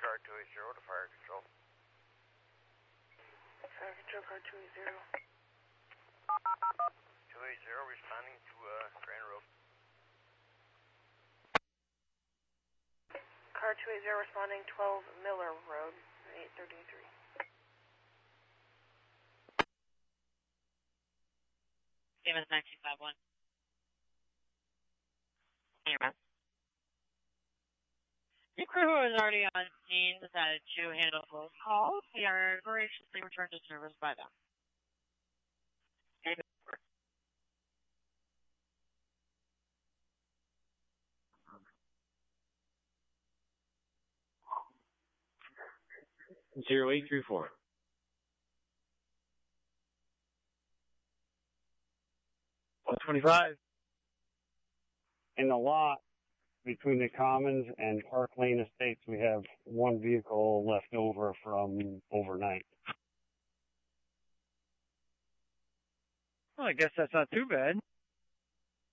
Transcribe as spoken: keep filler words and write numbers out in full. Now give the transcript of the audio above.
car two eighty to fire control. Fire control car two eighty. two eighty responding to uh, Grand Road. Car two eighty responding twelve Miller Road, eight thirty-three. Siemens nine two five one. Hey, man. Your crew is already on scene, decided to handle both calls. We are graciously returned to service by them. Zero eight three four. one twenty-five. In the lot between the Commons and Park Lane Estates, we have one vehicle left over from overnight. Well, I guess that's not too bad.